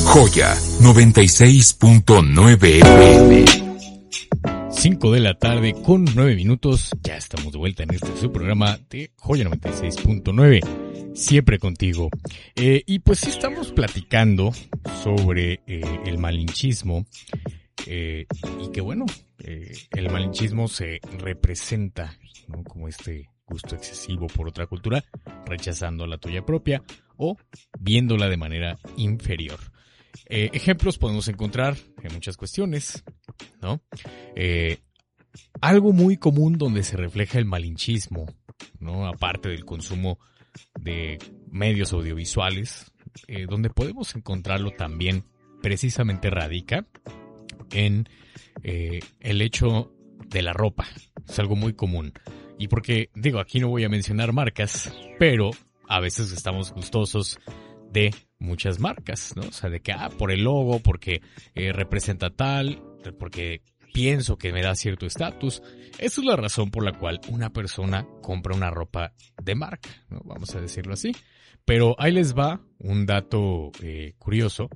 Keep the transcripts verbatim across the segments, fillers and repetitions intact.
Joya noventa y seis punto nueve F M. cinco de la tarde con nueve minutos. Ya estamos de vuelta en este su programa de Joya noventa y seis punto nueve. Siempre contigo. Eh, y pues sí estamos platicando sobre eh, el malinchismo. Eh, y que bueno, eh, el malinchismo se representa, ¿no?, como este gusto excesivo por otra cultura, rechazando la tuya propia o viéndola de manera inferior. Eh, ejemplos podemos encontrar en muchas cuestiones, ¿no? Eh, algo muy común donde se refleja el malinchismo, ¿no?, aparte del consumo de medios audiovisuales, eh, donde podemos encontrarlo también, precisamente radica en eh, el hecho de la ropa. Es algo muy común. Y porque, digo, aquí no voy a mencionar marcas, pero a veces estamos gustosos de muchas marcas, ¿no? O sea, de que, ah, por el logo, porque eh, representa tal, porque pienso que me da cierto estatus. Esa es la razón por la cual una persona compra una ropa de marca, ¿no? Vamos a decirlo así. Pero ahí les va un dato eh, curioso.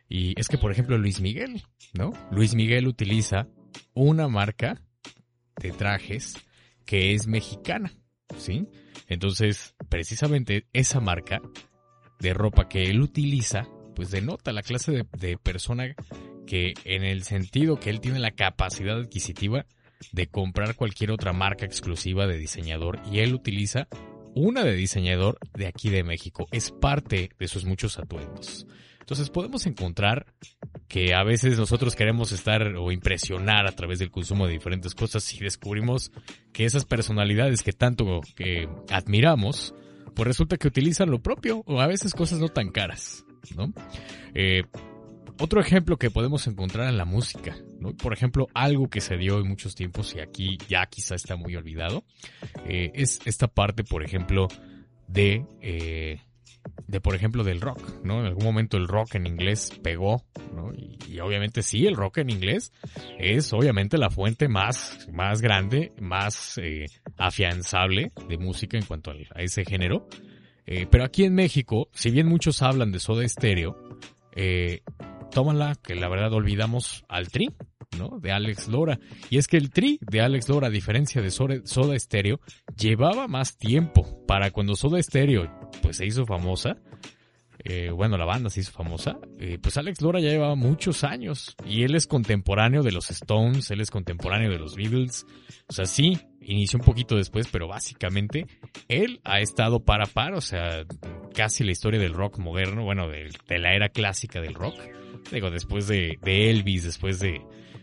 Y es que, por ejemplo, Luis Miguel, ¿no? Luis Miguel utiliza una marca de trajes que es mexicana, ¿sí? Entonces, precisamente esa marca de ropa que él utiliza, pues denota la clase de, de persona que, en el sentido que él tiene la capacidad adquisitiva de comprar cualquier otra marca exclusiva de diseñador, y él utiliza una de diseñador de aquí de México. Es parte de sus muchos atuendos. Entonces podemos encontrar que a veces nosotros queremos estar o impresionar a través del consumo de diferentes cosas y descubrimos que esas personalidades que tanto que admiramos, pues resulta que utilizan lo propio o a veces cosas no tan caras, ¿no? Eh, otro ejemplo que podemos encontrar en la música, ¿no? Por ejemplo, algo que se dio en muchos tiempos y aquí ya quizá está muy olvidado, eh, es esta parte, por ejemplo, de... Eh, de por ejemplo del rock, ¿no? En algún momento el rock en inglés pegó, ¿no? Y, y obviamente sí, el rock en inglés es obviamente la fuente más, más grande, más eh, afianzable de música en cuanto a, a ese género. Eh, pero aquí en México, si bien muchos hablan de Soda Stereo, eh, tómala que la verdad olvidamos al Tri, ¿no? De Alex Lora. Y es que el Tri de Alex Lora, a diferencia de Soda, Soda Stereo, llevaba más tiempo. Para cuando Soda Stereo pues se hizo famosa, eh, bueno, la banda se hizo famosa, eh, pues Alex Lora ya llevaba muchos años. Y él es contemporáneo de los Stones, él es contemporáneo de los Beatles. O sea, sí, inició un poquito después, pero básicamente él ha estado par a par, o sea, casi la historia del rock moderno, bueno, de, de la era clásica del rock. Digo, después de, de Elvis, después de...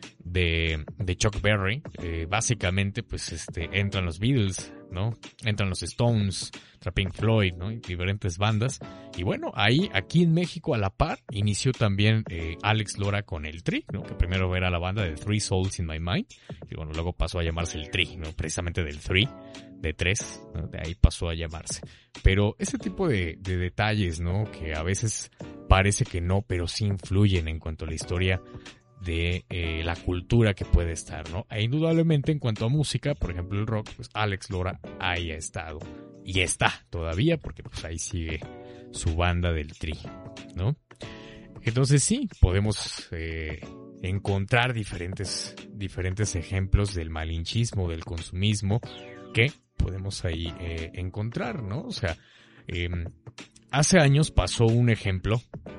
de, de Chuck Berry, eh, básicamente pues este entran los Beatles, ¿no? Entran los Stones, Pink Floyd, ¿no? Y diferentes bandas. Y bueno, ahí, aquí en México a la par, inició también eh, Alex Lora con el Tri, ¿no? Que primero era la banda de Three Souls in My Mind, y bueno, luego pasó a llamarse el Tri, ¿no? Precisamente del Three, de tres, ¿no? De ahí pasó a llamarse. Pero ese tipo de, de detalles, ¿no? Que a veces parece que no, pero sí influyen en cuanto a la historia de eh, la cultura que puede estar, ¿no? E indudablemente en cuanto a música, por ejemplo el rock, pues Alex Lora ahí ha estado y está todavía porque pues ahí sigue su banda del Tri, ¿no? Entonces sí, podemos eh, encontrar diferentes, diferentes ejemplos del malinchismo, del consumismo que podemos ahí eh, encontrar, ¿no? O sea, eh, hace años pasó un ejemplo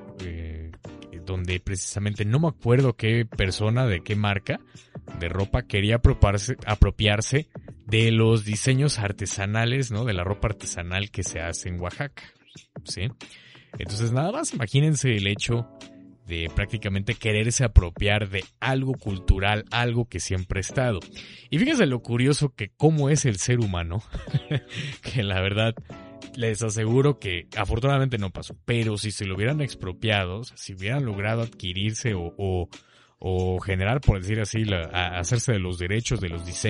eh, donde precisamente no me acuerdo qué persona de qué marca de ropa quería apropiarse, apropiarse de los diseños artesanales, ¿no? De la ropa artesanal que se hace en Oaxaca, ¿sí? Entonces nada más imagínense el hecho de prácticamente quererse apropiar de algo cultural, algo que siempre ha estado. Y fíjense lo curioso que cómo es el ser humano, que la verdad les aseguro que afortunadamente no pasó, pero si se lo hubieran expropiado, o sea, si hubieran logrado adquirirse o, o, o generar, por decir así, la, a hacerse de los derechos de los diseños